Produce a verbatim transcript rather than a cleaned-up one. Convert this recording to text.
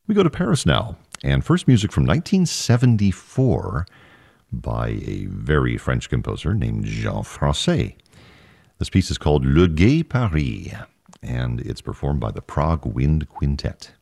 We go to Paris now, and first music from nineteen seventy-four by a very French composer named Jean Francais. This piece is called Le Gai Paris, and it's performed by the Prague Wind Quintet.